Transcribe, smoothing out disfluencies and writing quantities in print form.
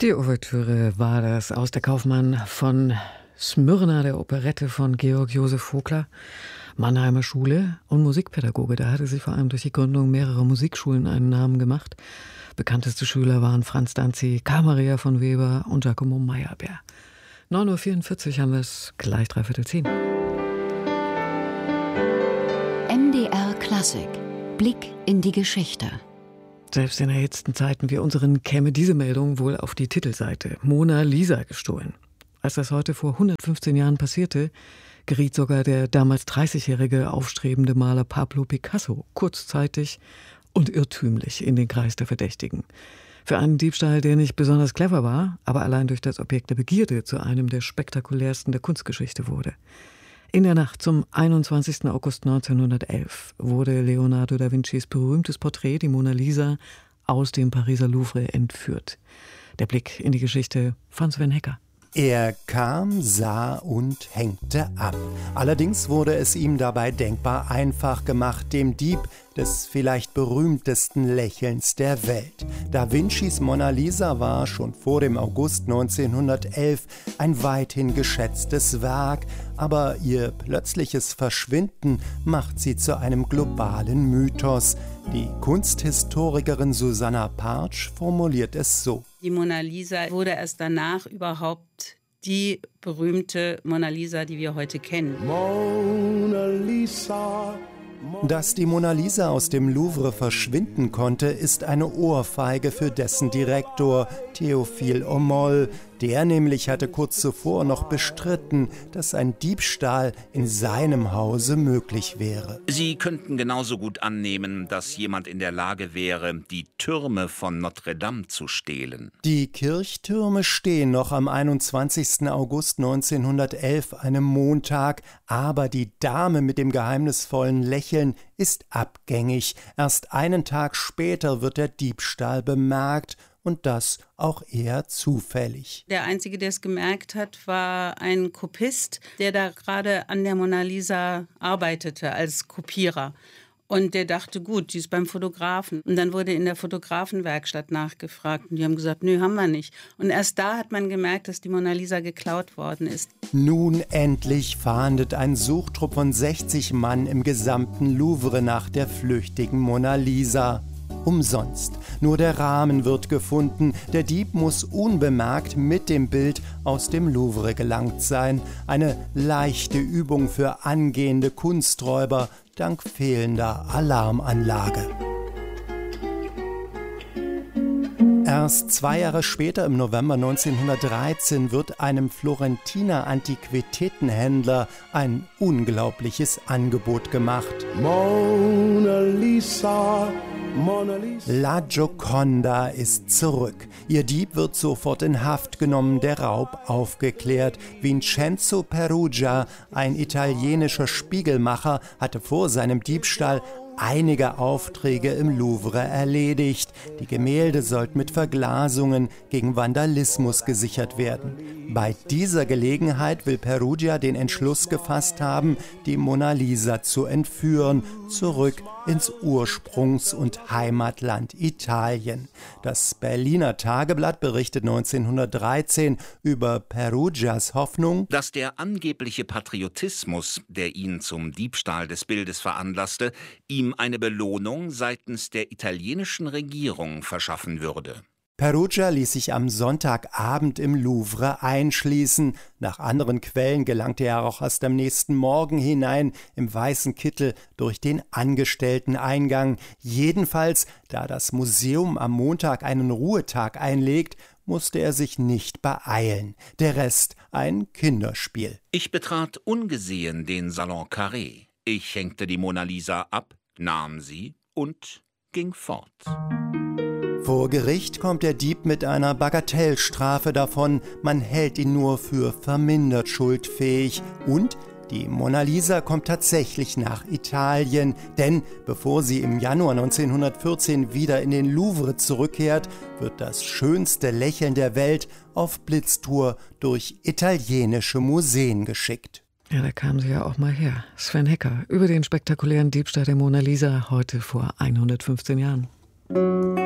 Die Ouvertüre war das aus Der Kaufmann von Smyrna, der Operette von Georg Josef Vogler, Mannheimer Schule und Musikpädagoge. Da hatte sich vor allem durch die Gründung mehrerer Musikschulen einen Namen gemacht. Bekannteste Schüler waren Franz Danzig, Karl Maria von Weber und Giacomo Meyerbeer. 9.44 Uhr haben wir es, gleich 9:45. MDR Klassik. Blick in die Geschichte. Selbst in erhitzten Zeiten wie unseren käme diese Meldung wohl auf die Titelseite. Mona Lisa gestohlen. Als das heute vor 115 Jahren passierte, geriet sogar der damals 30-jährige aufstrebende Maler Pablo Picasso kurzzeitig und irrtümlich in den Kreis der Verdächtigen. Für einen Diebstahl, der nicht besonders clever war, aber allein durch das Objekt der Begierde zu einem der spektakulärsten der Kunstgeschichte wurde. In der Nacht zum 21. August 1911 wurde Leonardo da Vincis berühmtes Porträt, die Mona Lisa, aus dem Pariser Louvre entführt. Der Blick in die Geschichte von Sven Hecker. Er kam, sah und hängte ab. Allerdings wurde es ihm dabei denkbar einfach gemacht, dem Dieb des vielleicht berühmtesten Lächelns der Welt. Da Vincis Mona Lisa war schon vor dem August 1911 ein weithin geschätztes Werk, aber ihr plötzliches Verschwinden macht sie zu einem globalen Mythos. Die Kunsthistorikerin Susanna Partsch formuliert es so: Die Mona Lisa wurde erst danach überhaupt die berühmte Mona Lisa, die wir heute kennen. Mona Lisa. Dass die Mona Lisa aus dem Louvre verschwinden konnte, ist eine Ohrfeige für dessen Direktor Théophile Homolle. Der nämlich hatte kurz zuvor noch bestritten, dass ein Diebstahl in seinem Hause möglich wäre. Sie könnten genauso gut annehmen, dass jemand in der Lage wäre, die Türme von Notre Dame zu stehlen. Die Kirchtürme stehen noch am 21. August 1911, einem Montag, aber die Dame mit dem geheimnisvollen Lächeln ist abgängig. Erst einen Tag später wird der Diebstahl bemerkt. Und das auch eher zufällig. Der Einzige, der es gemerkt hat, war ein Kopist, der da gerade an der Mona Lisa arbeitete als Kopierer. Und der dachte, gut, die ist beim Fotografen. Und dann wurde in der Fotografenwerkstatt nachgefragt. Und die haben gesagt, nö, haben wir nicht. Und erst da hat man gemerkt, dass die Mona Lisa geklaut worden ist. Nun endlich fahndet ein Suchtrupp von 60 Mann im gesamten Louvre nach der flüchtigen Mona Lisa. Umsonst. Nur der Rahmen wird gefunden. Der Dieb muss unbemerkt mit dem Bild aus dem Louvre gelangt sein. Eine leichte Übung für angehende Kunsträuber dank fehlender Alarmanlage. Erst 2 Jahre später, im November 1913, wird einem Florentiner Antiquitätenhändler ein unglaubliches Angebot gemacht. Mona Lisa, Mona Lisa. La Gioconda ist zurück. Ihr Dieb wird sofort in Haft genommen, der Raub aufgeklärt. Vincenzo Peruggia, ein italienischer Spiegelmacher, hatte vor seinem Diebstahl einige Aufträge im Louvre erledigt. Die Gemälde sollten mit Verglasungen gegen Vandalismus gesichert werden. Bei dieser Gelegenheit will Peruggia den Entschluss gefasst haben, die Mona Lisa zu entführen, zurück ins Ursprungs- und Heimatland Italien. Das Berliner Tageblatt berichtet 1913 über Peruggias Hoffnung, dass der angebliche Patriotismus, der ihn zum Diebstahl des Bildes veranlasste, ihm eine Belohnung seitens der italienischen Regierung verschaffen würde. Peruggia ließ sich am Sonntagabend im Louvre einschließen. Nach anderen Quellen gelangte er auch erst am nächsten Morgen hinein, im weißen Kittel, durch den Angestellteneingang. Jedenfalls, da das Museum am Montag einen Ruhetag einlegt, musste er sich nicht beeilen. Der Rest ein Kinderspiel. Ich betrat ungesehen den Salon Carré. Ich hängte die Mona Lisa ab, nahm sie und ging fort. Vor Gericht kommt der Dieb mit einer Bagatellstrafe davon. Man hält ihn nur für vermindert schuldfähig. Und die Mona Lisa kommt tatsächlich nach Italien. Denn bevor sie im Januar 1914 wieder in den Louvre zurückkehrt, wird das schönste Lächeln der Welt auf Blitztour durch italienische Museen geschickt. Ja, da kam sie ja auch mal her. Sven Hecker über den spektakulären Diebstahl der Mona Lisa heute vor 115 Jahren.